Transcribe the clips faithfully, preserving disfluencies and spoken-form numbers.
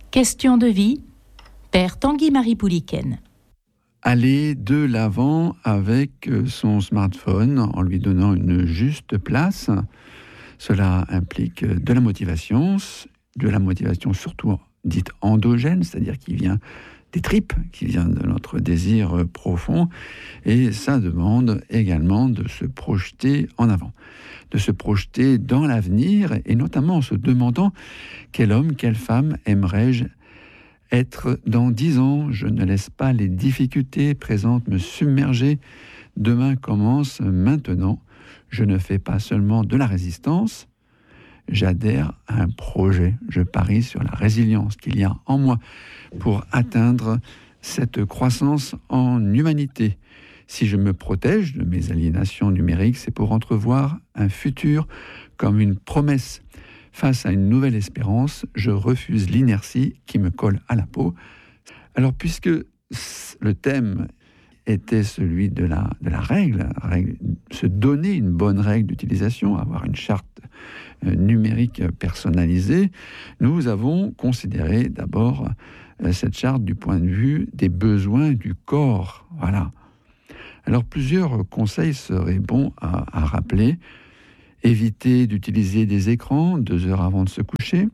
Question de vie, Père Tanguy-Marie Pouliken. Aller de l'avant avec son smartphone en lui donnant une juste place. Cela implique de la motivation, de la motivation surtout dite endogène, c'est-à-dire qui vient des tripes, qui vient de notre désir profond. Et ça demande également de se projeter en avant, de se projeter dans l'avenir, et notamment en se demandant quel homme, quelle femme aimerais-je être dans dix ans. Je ne laisse pas les difficultés présentes me submerger. Demain commence maintenant. Je ne fais pas seulement de la résistance, j'adhère à un projet. Je parie sur la résilience qu'il y a en moi pour atteindre cette croissance en humanité. Si je me protège de mes aliénations numériques, c'est pour entrevoir un futur comme une promesse. Face à une nouvelle espérance, je refuse l'inertie qui me colle à la peau. Alors, puisque le thème était celui de la, de la règle, règle, se donner une bonne règle d'utilisation, avoir une charte euh, numérique personnalisée, nous avons considéré d'abord euh, cette charte du point de vue des besoins du corps. Voilà. Alors, plusieurs conseils seraient bons à, à rappeler. Éviter d'utiliser des écrans deux heures avant de se coucher.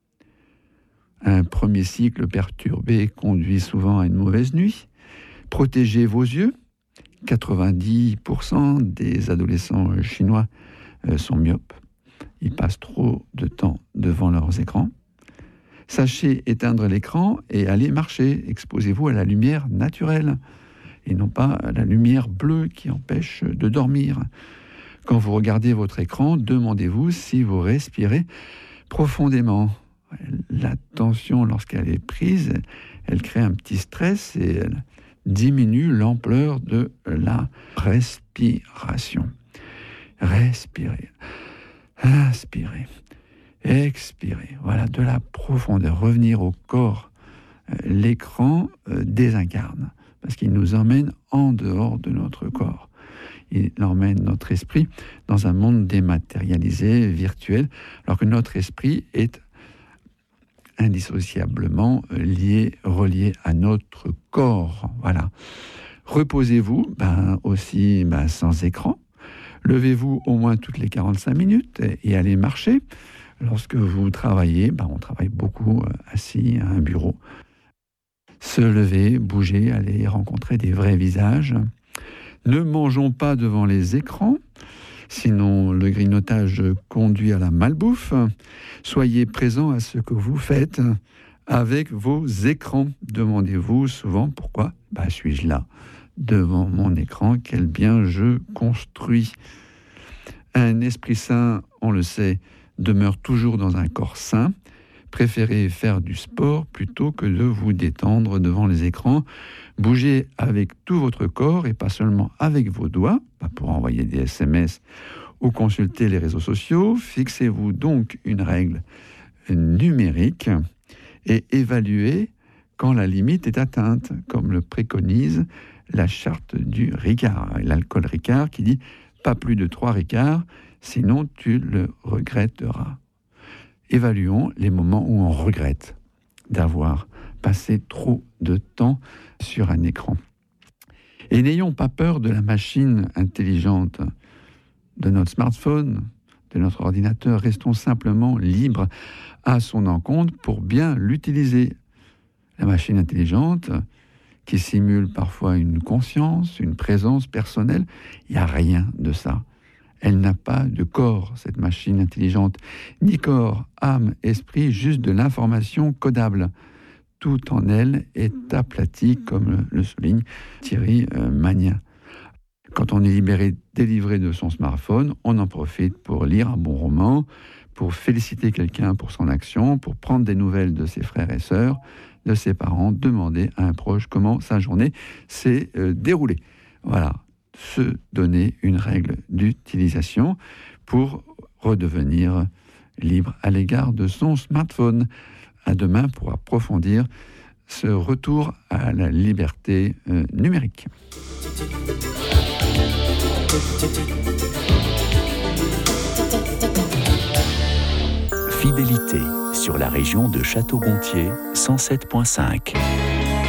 Un premier cycle perturbé conduit souvent à une mauvaise nuit. Protégez vos yeux. quatre-vingt-dix pour cent des adolescents chinois sont myopes. Ils passent trop de temps devant leurs écrans. Sachez éteindre l'écran et allez marcher. Exposez-vous à la lumière naturelle et non pas à la lumière bleue qui empêche de dormir. Quand vous regardez votre écran, demandez-vous si vous respirez profondément. La tension, lorsqu'elle est prise, elle crée un petit stress et elle diminue l'ampleur de la respiration. Respirez, inspirez, expirez. Voilà, de la profondeur. Revenir au corps. L'écran désincarne parce qu'il nous emmène en dehors de notre corps. Il emmène notre esprit dans un monde dématérialisé, virtuel, alors que notre esprit est indissociablement lié, relié à notre corps. Voilà. Reposez-vous, ben aussi ben sans écran. Levez-vous au moins toutes les quarante-cinq minutes et allez marcher. Lorsque vous travaillez, ben on travaille beaucoup assis à un bureau. Se lever, bouger, aller rencontrer des vrais visages. Ne mangeons pas devant les écrans, sinon le grignotage conduit à la malbouffe. Soyez présents à ce que vous faites avec vos écrans. Demandez-vous souvent pourquoi bah, suis-je là, devant mon écran, quel bien je construis. Un esprit sain, on le sait, demeure toujours dans un corps sain. Préférez faire du sport plutôt que de vous détendre devant les écrans. Bougez avec tout votre corps et pas seulement avec vos doigts, pas pour envoyer des S M S ou consulter les réseaux sociaux. Fixez-vous donc une règle numérique et évaluez quand la limite est atteinte, comme le préconise la charte du Ricard, l'alcool Ricard qui dit « pas plus de trois Ricards, sinon tu le regretteras ». Évaluons les moments où on regrette d'avoir passé trop de temps sur un écran. Et n'ayons pas peur de la machine intelligente, de notre smartphone, de notre ordinateur. Restons simplement libres à son encontre pour bien l'utiliser. La machine intelligente, qui simule parfois une conscience, une présence personnelle, il n'y a rien de ça. Elle n'a pas de corps, cette machine intelligente, ni corps, âme, esprit, juste de l'information codable. Tout en elle est aplati, comme le souligne Thierry euh, Magnin. Quand on est libéré, délivré de son smartphone, on en profite pour lire un bon roman, pour féliciter quelqu'un pour son action, pour prendre des nouvelles de ses frères et sœurs, de ses parents, demander à un proche comment sa journée s'est euh, déroulée. Voilà. Se donner une règle d'utilisation pour redevenir libre à l'égard de son smartphone. À demain pour approfondir ce retour à la liberté euh, numérique. Fidélité, sur la région de Château-Gontier, cent sept virgule cinq.